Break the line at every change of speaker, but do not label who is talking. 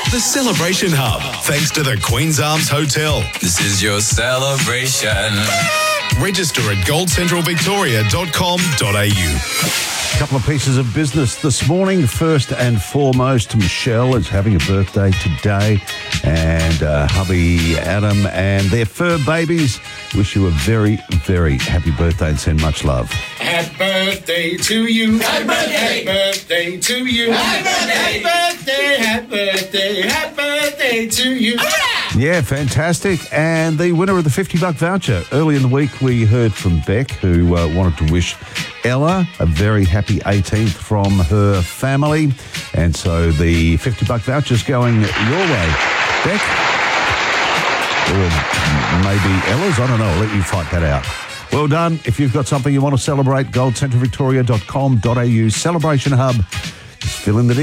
The Celebration Hub, thanks to the Queen's Arms Hotel.
This is your celebration.
Register at goldcentralvictoria.com.au.
A couple of pieces of business this morning. First and foremost, Michelle is having a birthday today, and hubby Adam and their fur babies wish you a very, very happy birthday and send much love.
Happy birthday to you. Happy birthday. Happy birthday to you. Happy birthday. Happy birthday. Happy birthday. Happy birthday to you.
Yeah, fantastic. And the winner of the $50 voucher. Early in the week, we heard from Beck, who wanted to wish Ella a very happy 18th from her family. And so the $50 voucher's going your way, Beck. Or maybe Ella's. I don't know. I'll let you fight that out. Well done. If you've got something you want to celebrate, goldcentralvictoria.com.au. Celebration Hub. Just fill in the